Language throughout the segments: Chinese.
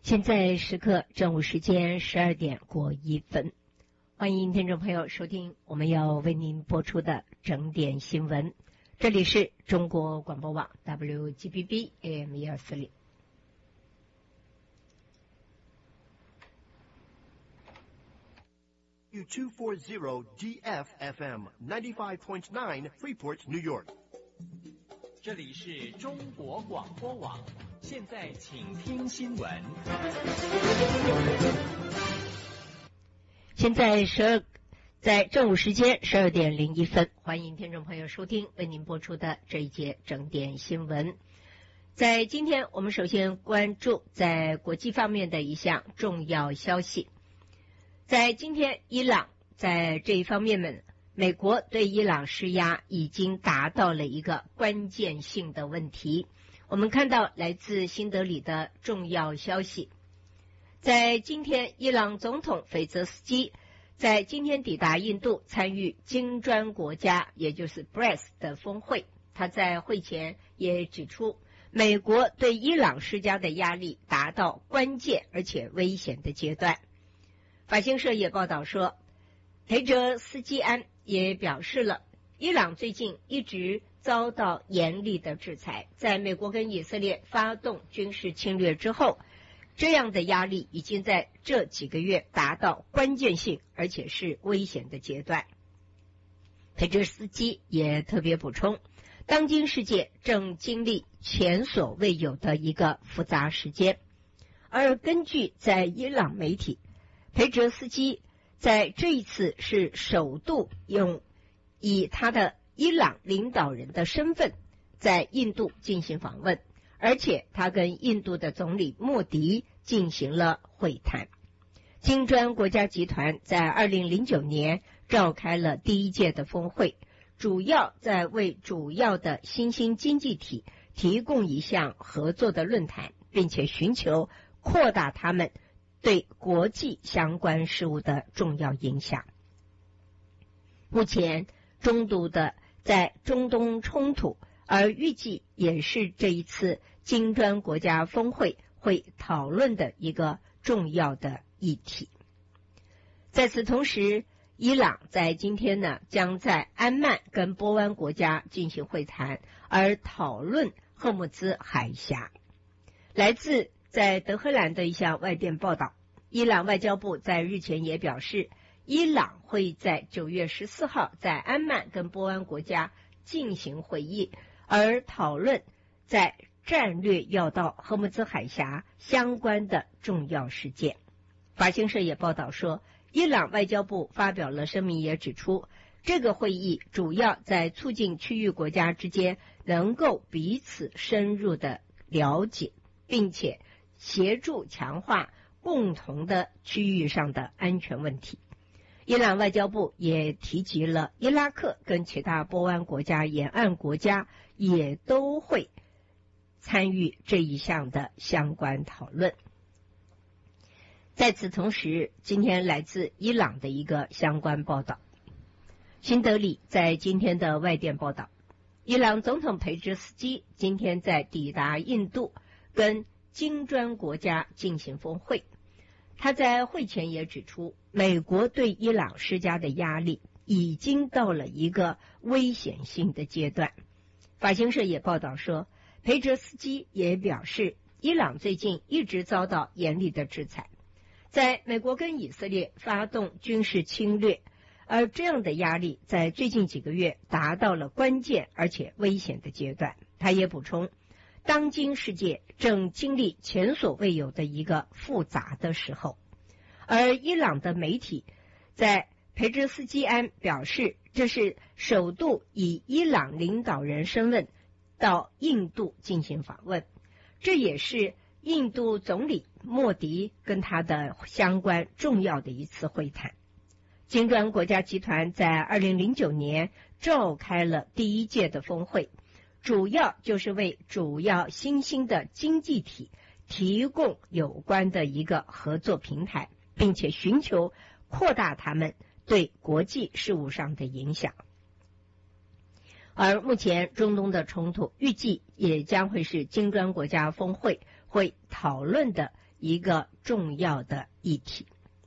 现在时刻正午时间12点过1分，欢迎听众朋友收听我们要为您播出的整点新闻。这里是中国广播网 WGBB AM 140。 240 DFFM 95.9 Freeport, New York。 这里是中国广播网，现在请听新闻。 现在在正午时间12点01分，欢迎听众朋友收听为您播出的这一节整点新闻。在今天，我们首先关注在国际方面的一项重要消息。在今天，伊朗在这一方面呢，美国对伊朗施压已经达到了一个关键性的问题。我们看到来自新德里的重要消息，在今天，伊朗总统斐泽斯基在今天抵达印度，参与金砖国家，也就是 BRICS 的峰会。他在会前也指出，美国对伊朗施加的压力达到关键而且危险的阶段。法新社也报道说，裴哲斯基安也表示了，伊朗最近一直遭到严厉的制裁，在美国跟以色列发动军事侵略之后，这样的压力已经在这几个月达到关键性而且是危险的阶段。裴哲斯基也特别补充，当今世界正经历前所未有的一个复杂时间，而根据在伊朗媒体，裴哲斯基在这一次是首度以他的伊朗领导人的身份在印度进行访问，而且他跟印度的总理莫迪进行了会谈。金砖国家集团在2009年召开了第一届的峰会，主要在为主要的新兴经济体提供一项合作的论坛，并且寻求扩大他们对国际相关事务的重要影响。目前中度的在中东冲突，而预计也是这一次金砖国家峰会会讨论的一个重要的议题。在此同时，伊朗在今天呢，将在安曼跟波湾国家进行会谈，而讨论赫木兹海峡。来自在德黑兰的一项外电报道，伊朗外交部在日前也表示，伊朗会在9月14号在安曼跟波湾国家进行会议，而讨论在战略要道赫木兹海峡相关的重要事件。法新社也报道说，伊朗外交部发表了声明，也指出这个会议主要在促进区域国家之间能够彼此深入的了解，并且协助强化共同的区域上的安全问题。伊朗外交部也提及了伊拉克跟其他波湾国家沿岸国家也都会参与这一项的相关讨论。在此同时，今天来自伊朗的一个相关报道，新德里在今天的外电报道，伊朗总统裴哲斯基今天在抵达印度跟金砖国家进行峰会。他在会前也指出，美国对伊朗施加的压力已经到了一个危险性的阶段。法新社也报道说，裴哲斯基也表示，伊朗最近一直遭到严厉的制裁，在美国跟以色列发动军事侵略，而这样的压力在最近几个月达到了关键而且危险的阶段。他也补充，当今世界正经历前所未有的一个复杂的时候，而伊朗的媒体在裴哲斯基安表示，这是首度以伊朗领导人身份到印度进行访问，这也是印度总理莫迪跟他的相关重要的一次会谈。金砖国家集团在2009年召开了第一届的峰会，主要就是为主要新兴的经济体提供有关的一个合作平台，并且寻求扩大他们对国际事务上的影响。而目前中东的冲突预计也将会是金砖国家峰会会讨论的一个重要的议题。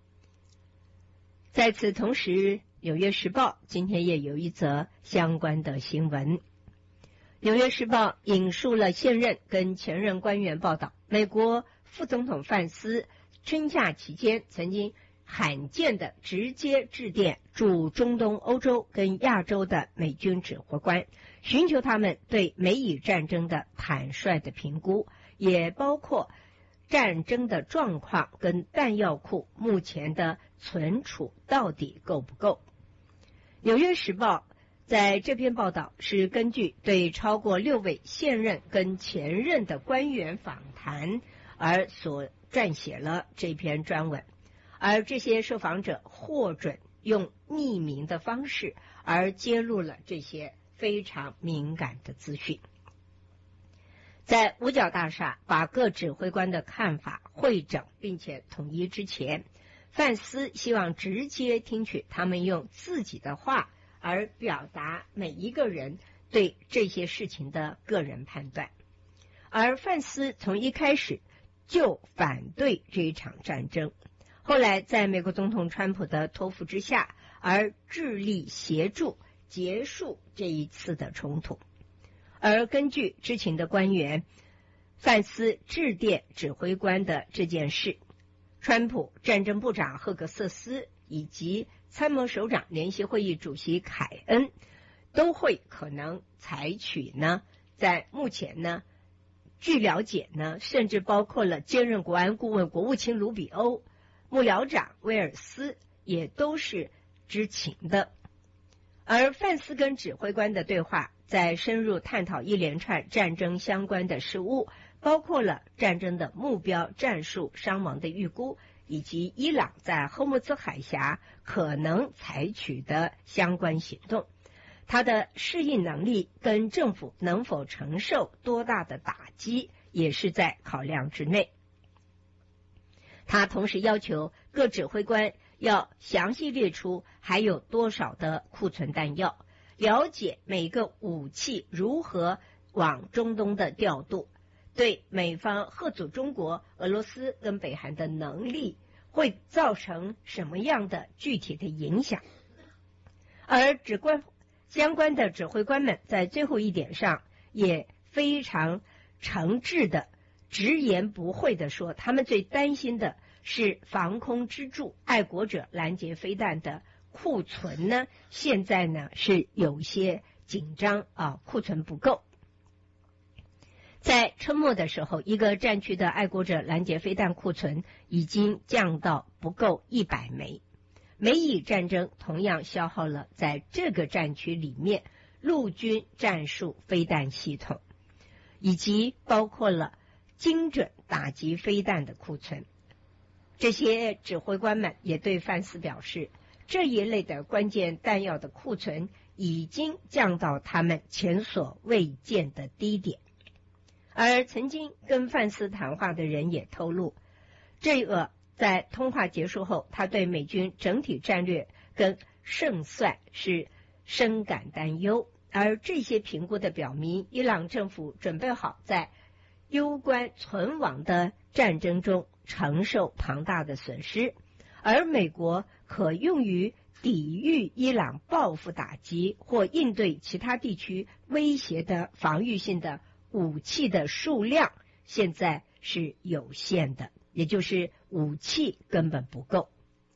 在此同时，《纽约时报》今天也有一则相关的新闻。《纽约时报》引述了现任跟前任官员报道，美国副总统范斯春假期间曾经罕见的直接致电驻中东、欧洲跟亚洲的美军指挥官，寻求他们对美以战争的坦率的评估，也包括战争的状况跟弹药库目前的存储到底够不够。纽约时报在这篇报道是根据对超过6位现任跟前任的官员访谈而所撰写了这篇专文，而这些受访者获准用匿名的方式而揭露了这些非常敏感的资讯。在五角大厦把各指挥官的看法汇整并且统一之前，范斯希望直接听取他们用自己的话而表达每一个人对这些事情的个人判断。而范斯从一开始就反对这一场战争，后来在美国总统川普的托付之下，而致力协助结束这一次的冲突。而根据知情的官员，范斯致电指挥官的这件事，川普战争部长赫格瑟斯以及参谋首长联席会议主席凯恩都会可能采取呢，在目前呢，据了解呢，甚至包括了兼任国安顾问国务卿卢比欧、幕僚长威尔斯也都是知情的。而范斯跟指挥官的对话在深入探讨一连串战争相关的事务，包括了战争的目标、战术、伤亡的预估，以及伊朗在霍木兹海峡可能采取的相关行动，它的适应能力跟政府能否承受多大的打击也是在考量之内。他同时要求各指挥官要详细列出还有多少的库存弹药，了解每个武器如何往中东的调度，对美方吓阻中国、俄罗斯跟北韩的能力会造成什么样的具体的影响。而相关的指挥官们在最后一点上也非常诚挚的直言不讳的说，他们最担心的是防空支柱爱国者拦截飞弹的库存呢，现在呢是有些紧张库存不够。在春末的时候，一个战区的爱国者拦截飞弹库存已经降到不够100枚。美以战争同样消耗了在这个战区里面陆军战术飞弹系统，以及包括了精准打击飞弹的库存。这些指挥官们也对范斯表示，这一类的关键弹药的库存已经降到他们前所未见的低点。而曾经跟范斯谈话的人也透露，这个在通话结束后，他对美军整体战略跟胜算是深感担忧，而这些评估的表明，伊朗政府准备好在攸关存亡的战争中承受庞大的损失，而美国可用于抵御伊朗报复打击或应对其他地区威胁的防御性的武器的数量现在是有限的，也就是武器根本不够。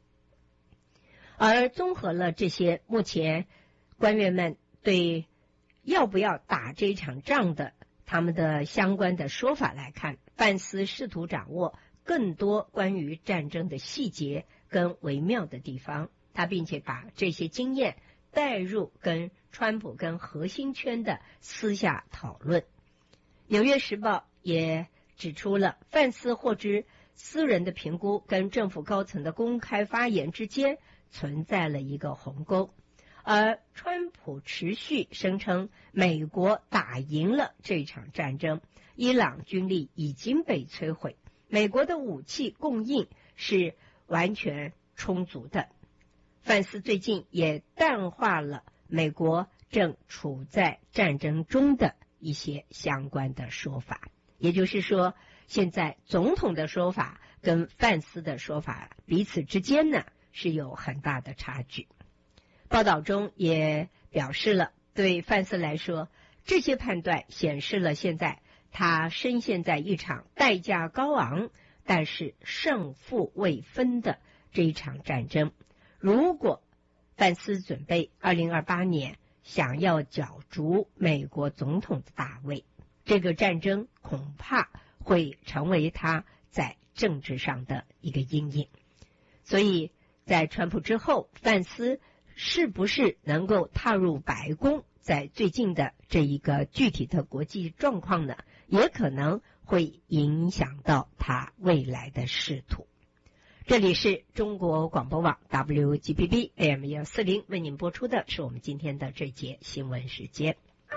而综合了这些目前官员们对要不要打这场仗的他们的相关的说法来看，范斯试图掌握更多关于战争的细节跟微妙的地方，他并且把这些经验带入跟川普跟核心圈的私下讨论。纽约时报也指出了范斯获知私人的评估跟政府高层的公开发言之间存在了一个鸿沟，而川普持续声称美国打赢了这场战争，伊朗军力已经被摧毁，美国的武器供应是完全充足的。范斯最近也淡化了美国正处在战争中的一些相关的说法，也就是说，现在总统的说法跟范斯的说法彼此之间呢是有很大的差距。报道中也表示了，对范斯来说，这些判断显示了现在他深陷在一场代价高昂但是胜负未分的这一场战争。如果范斯准备2028年想要角逐美国总统的大位，这个战争恐怕会成为他在政治上的一个阴影。所以在川普之后，范斯是不是能够踏入白宫，在最近的这一个具体的国际状况呢，也可能会影响到他未来的仕途。这里是中国广播网 WGBB AM 140为您播出的是我们今天的这节新闻时间。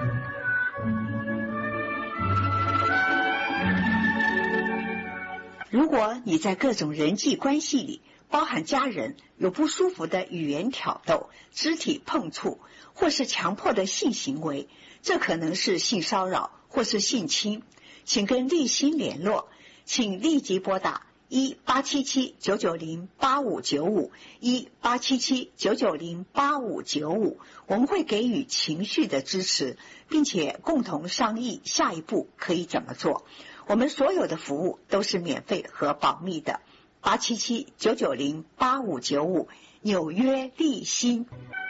如果你在各种人际关系里，包含家人，有不舒服的语言挑逗、肢体碰触或是强迫的性行为，这可能是性骚扰或是性侵，请跟立新联络，请立即拨打1-877-990-8595 1-877-990-8595，我们会给予情绪的支持，并且共同商议下一步可以怎么做。我们所有的服务都是免费和保密的。877-990-8595，纽约立新。